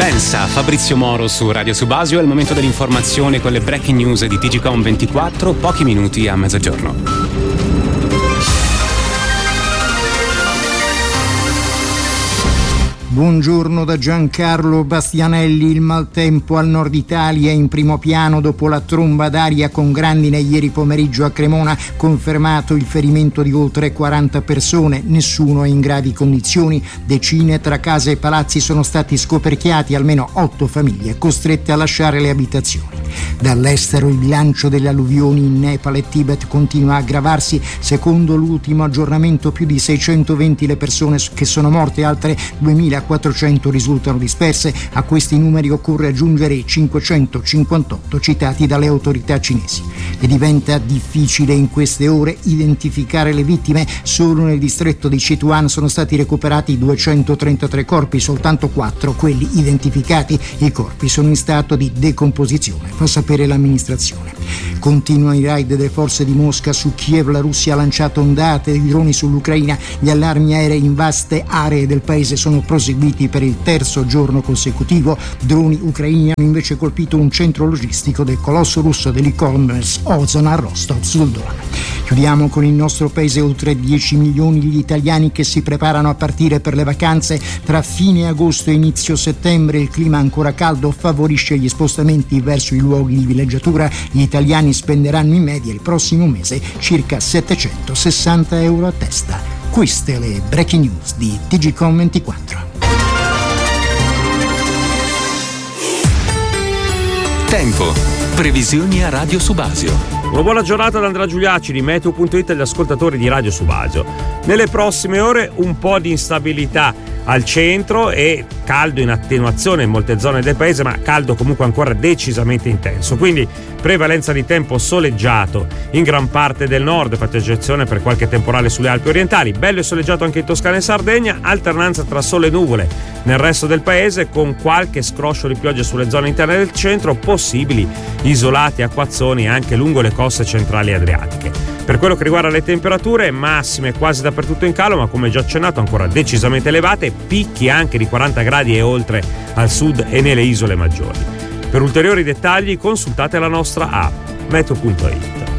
Pensa, Fabrizio Moro su Radio Subasio. È il momento dell'informazione con le breaking news di TGcom 24, pochi minuti a mezzogiorno. Buongiorno da Giancarlo Bastianelli. Il maltempo al nord Italia è in primo piano dopo la tromba d'aria con grandine ieri pomeriggio a Cremona, confermato il ferimento di oltre 40 persone, nessuno è in gravi condizioni. Decine tra case e palazzi sono stati scoperchiati, almeno 8 famiglie costrette a lasciare le abitazioni. Dall'estero il bilancio delle alluvioni in Nepal e Tibet continua a aggravarsi. Secondo l'ultimo aggiornamento più di 620 le persone che sono morte, altre 2400 risultano disperse. A questi numeri occorre aggiungere i 558 citati dalle autorità cinesi. E diventa difficile in queste ore identificare le vittime. Solo nel distretto di Sichuan sono stati recuperati 233 corpi, soltanto 4 quelli identificati. I corpi sono in stato di decomposizione, fa sapere l'amministrazione. Continuano i raid delle forze di Mosca su Kiev. La Russia ha lanciato ondate di droni sull'Ucraina. Gli allarmi aerei in vaste aree del paese sono proseguiti per il terzo giorno consecutivo. Droni ucraini hanno invece colpito un centro logistico del colosso russo dell'e-commerce Ozon a Rostov sul Don. Chiudiamo con il nostro paese. Oltre 10 milioni gli italiani che si preparano a partire per le vacanze. Tra fine agosto e inizio settembre il clima ancora caldo favorisce gli spostamenti verso i luoghi di villeggiatura. Gli italiani spenderanno in media il prossimo mese circa 760 euro a testa. Queste le breaking news di TGcom 24. Tempo. Previsioni a Radio Subasio. Una buona giornata da Andrea Giuliacci di Meteo.it agli ascoltatori di Radio Subasio. Nelle prossime ore un po' di instabilità al centro e caldo in attenuazione in molte zone del paese, ma caldo comunque ancora decisamente intenso. Quindi prevalenza di tempo soleggiato in gran parte del nord, fate eccezione per qualche temporale sulle Alpi orientali. Bello e soleggiato anche in Toscana e Sardegna, alternanza tra sole e nuvole nel resto del paese, con qualche scroscio di pioggia sulle zone interne del centro, possibili isolati acquazzoni anche lungo le coste centrali adriatiche. Per quello che riguarda le temperature, massime quasi dappertutto in calo, ma come già accennato ancora decisamente elevate, picchi anche di 40 gradi e oltre al sud e nelle isole maggiori. Per ulteriori dettagli consultate la nostra app Meteo.it.